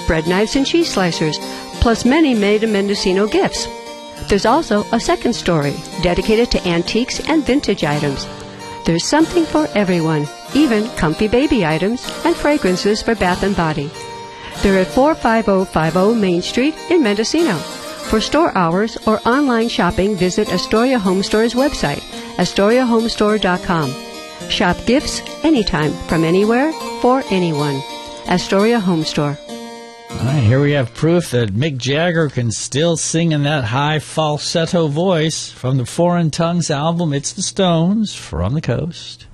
bread knives and cheese slicers, plus many made-in-Mendocino gifts. There's also a second story dedicated to antiques and vintage items. There's something for everyone, even comfy baby items and fragrances for bath and body. They're at 45050 Main Street in Mendocino. For store hours or online shopping, visit Astoria Home Store's website, AstoriaHomestore.com. Shop gifts anytime, from anywhere, for anyone. Astoria Home Store. All right, here we have proof that Mick Jagger can still sing in that high falsetto voice from the Foreign Tongues album, It's the Stones, From the Coast.